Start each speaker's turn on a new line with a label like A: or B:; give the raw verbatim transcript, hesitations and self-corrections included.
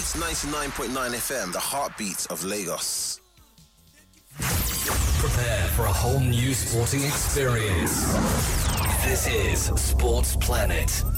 A: Beats ninety-nine point nine F M, the heartbeat of Lagos.
B: Prepare for a whole new sporting experience. This is Sports Planet.